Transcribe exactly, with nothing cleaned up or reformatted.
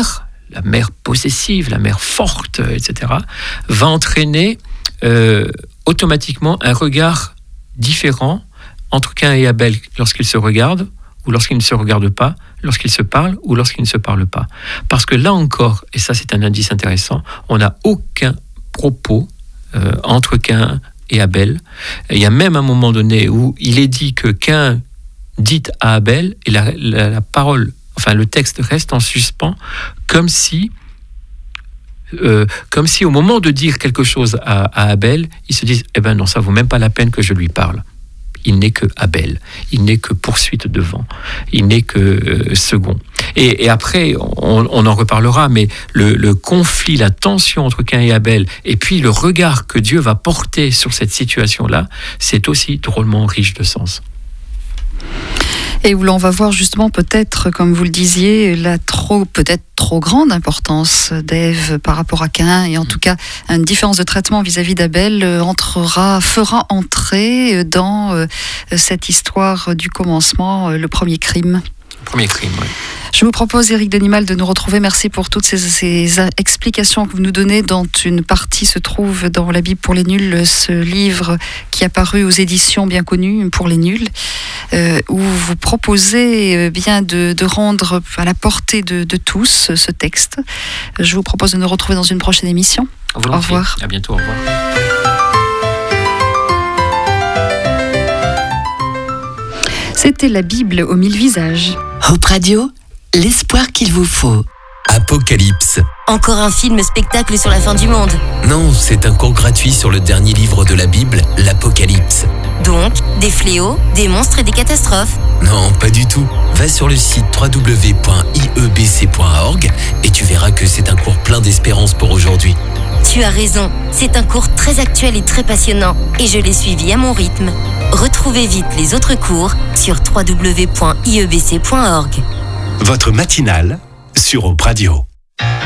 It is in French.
mère, la mère possessive, la mère forte, et cetera, va entraîner euh, automatiquement un regard différent entre Caïn et Abel lorsqu'ils se regardent ou lorsqu'ils ne se regardent pas, lorsqu'ils se parlent ou lorsqu'ils ne se parlent pas. Parce que là encore, et ça c'est un indice intéressant, on n'a aucun propos euh, entre Caïn et Abel. Et il y a même un moment donné où il est dit que Caïn dit à Abel, et la, la, la parole, enfin le texte reste en suspens, comme si, euh, comme si au moment de dire quelque chose à, à Abel, ils se disent, eh ben non, ça vaut même pas la peine que je lui parle. Il n'est que Abel, il n'est que poursuite devant, il n'est que euh, second. Et, et après, on, on en reparlera, mais le, le conflit, la tension entre Caïn et Abel, et puis le regard que Dieu va porter sur cette situation-là, c'est aussi drôlement riche de sens. Et où l'on va voir justement peut-être, comme vous le disiez, la trop, peut-être trop grande importance d'Ève par rapport à Caïn, et en tout cas une différence de traitement vis-à-vis d'Abel entrera, fera entrer dans cette histoire du commencement, le premier crime. Premier crime, oui. Je vous propose, Éric Denimal, de nous retrouver. Merci pour toutes ces, ces explications que vous nous donnez, dont une partie se trouve dans la Bible pour les nuls, ce livre qui est apparu aux éditions bien connues pour les nuls, euh, où vous proposez euh, bien de, de rendre à la portée de, de tous ce texte. Je vous propose de nous retrouver dans une prochaine émission. Au revoir. À bientôt, au revoir. C'était la Bible aux mille visages. Hope Radio, l'espoir qu'il vous faut. Apocalypse. Encore un film spectacle sur la fin du monde. Non, c'est un cours gratuit sur le dernier livre de la Bible, l'Apocalypse. Donc, des fléaux, des monstres et des catastrophes. Non, pas du tout. Va sur le site w w w point i e b c point org et tu verras que c'est un cours plein d'espérance pour aujourd'hui. Tu as raison, c'est un cours très actuel et très passionnant, et je l'ai suivi à mon rythme. Retrouvez vite les autres cours sur w w w point i e b c point org. Votre matinale sur Hope Radio.